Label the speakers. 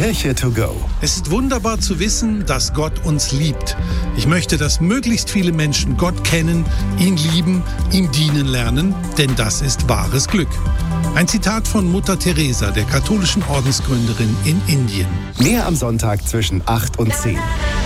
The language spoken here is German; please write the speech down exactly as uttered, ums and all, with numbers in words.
Speaker 1: Kirche to go.
Speaker 2: Es ist wunderbar zu wissen, dass Gott uns liebt. Ich möchte, dass möglichst viele Menschen Gott kennen, ihn lieben, ihm dienen lernen, denn das ist wahres Glück. Ein Zitat von Mutter Teresa, der katholischen Ordensgründerin in Indien.
Speaker 1: Mehr am Sonntag zwischen acht und zehn.